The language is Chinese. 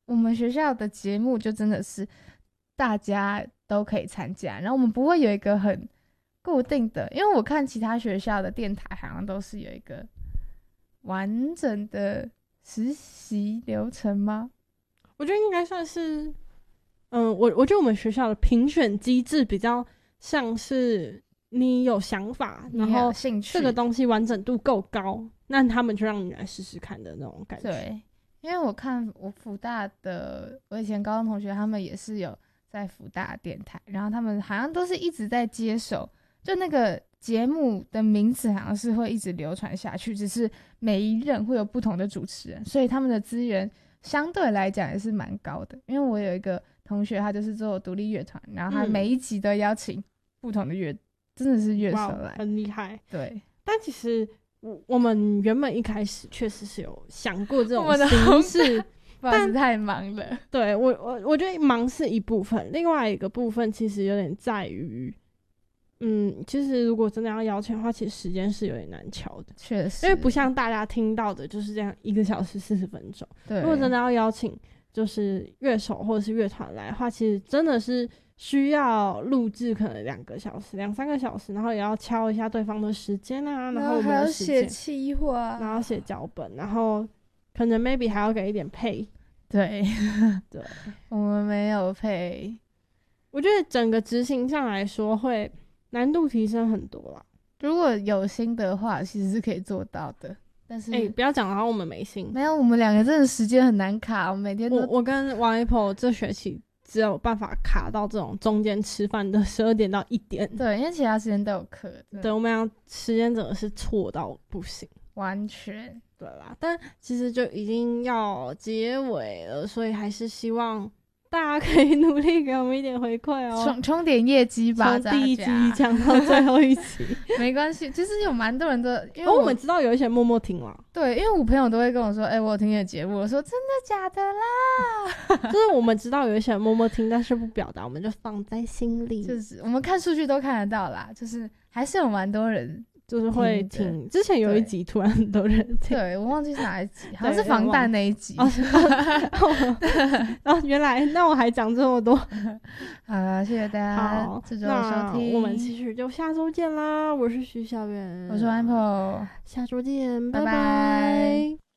我们学校的节目就真的是大家都可以参加，然后我们不会有一个很固定的，因为我看其他学校的电台好像都是有一个完整的实习流程吗？ 我觉得应该算是，我觉得我们学校的评选机制比较像是你有想法，然后这个东西完整度够高，那他们就让你来试试看的那种感觉。 对，因为我看我辅大的，我以前高中同学他们也是有在辅大电台，然后他们好像都是一直在接手，就那个节目的名字好像是会一直流传下去，只是每一任会有不同的主持人，所以他们的资源相对来讲也是蛮高的。因为我有一个同学，他就是做独立乐团，然后他每一集都邀请不同的真的是乐手来， 很厉害。 对， 但其实我们原本一开始确实是有想过这种形式， 但太忙了。 对，我觉得忙是一部分，另外一个部分其实有点在于，其实如果真的要邀请的话，其实时间是有点难敲的， 确实， 因为不像大家听到的就是这样1个小时40分钟。 对， 如果真的要邀请就是乐手或者是乐团来的话，其实真的是需要录制可能2个小时、2-3个小时，然后也要敲一下对方的时间啊，然后我们的时间， 还要写企划， 然后写脚本，然后可能 maybe 还要给一点配。 对对， 我们没有配。 我觉得整个执行上来说会难度提升很多啦。 如果有心的话，其实是可以做到的。但是不要讲好我们没心， 没有，我们2个真的时间很难卡，我每天都我跟王 Apple 这学期只有办法卡到这种中间吃饭的12点到1点。 对，因为其他时间都有课。 对，我们俩时间真的是错到不行， 完全对啦。但其实就已经要结尾了，所以还是希望大家可以努力给我们一点回馈哦， 冲点业绩吧。 从第1集讲到最后1集没关系，其实有蛮多人的，因为我们知道有一些默默听了。 对，因为我朋友都会跟我说，我有听你的节目，我说真的假的啦就是我们知道有一些人默默听，但是不表达，我们就放在心里。 就是我们看数据都看得到啦，就是还是有蛮多人就是会听。之前有一集突然很多人听， 对，我忘记是哪一集，好像是防弹那一集。 原来那我还讲这么多。 好啦，谢谢大家这周的收听， 我们其实就下周见啦。我是徐小媛， 我是 Apple， 下周见，拜拜拜。